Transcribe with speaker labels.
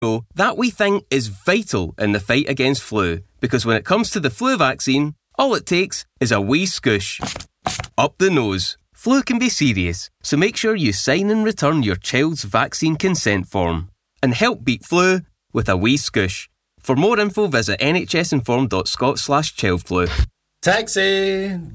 Speaker 1: that we think is vital in the fight against flu, because when it comes to the flu vaccine, all it takes is a wee scoosh. Up the nose. Flu can be serious, so make sure you sign and return your child's vaccine consent form. And help beat flu with a wee scoosh. For more info, visit nhsinform.scot/childflu.
Speaker 2: Taxi!